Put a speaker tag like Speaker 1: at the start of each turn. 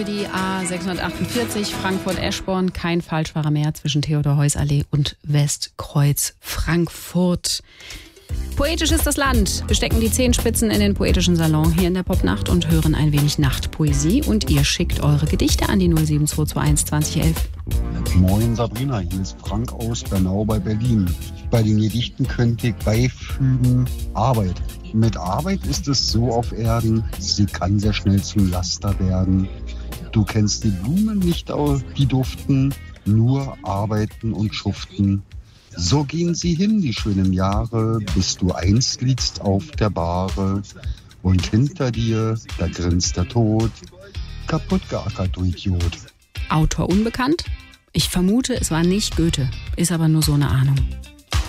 Speaker 1: Die A648 Frankfurt-Eschborn, kein Falschfahrer mehr zwischen Theodor-Heuss-Allee und Westkreuz Frankfurt. Poetisch ist das Land. Wir stecken die Zehenspitzen in den poetischen Salon hier in der Popnacht und hören ein wenig Nachtpoesie. Und ihr schickt eure Gedichte an die 07221 2011.
Speaker 2: Moin Sabrina, hier ist Frank aus Bernau bei Berlin. Bei den Gedichten könnte ich beifügen Arbeit. Mit Arbeit ist es so auf Erden, sie kann sehr schnell zum Laster werden. Du kennst die Blumen nicht, die duften, nur arbeiten und schuften. So gehen sie hin, die schönen Jahre, bis du einst liegst auf der Bahre. Und hinter dir, da grinst der Tod, kaputt geackert, du Idiot.
Speaker 1: Autor unbekannt? Ich vermute, es war nicht Goethe, ist aber nur so eine Ahnung.